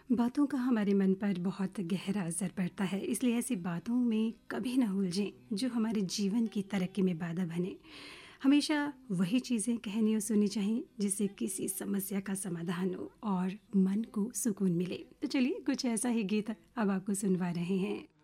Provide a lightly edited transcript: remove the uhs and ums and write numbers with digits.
बातों का हमारे मन पर बहुत गहरा असर पड़ता है, इसलिए ऐसी बातों में कभी ना उलझें जो हमारे जीवन की तरक्की में बाधा बने। हमेशा वही चीज़ें कहनी और सुननी चाहिए जिससे किसी समस्या का समाधान हो और मन को सुकून मिले। तो चलिए कुछ ऐसा ही गीत अब आपको सुनवा रहे हैं।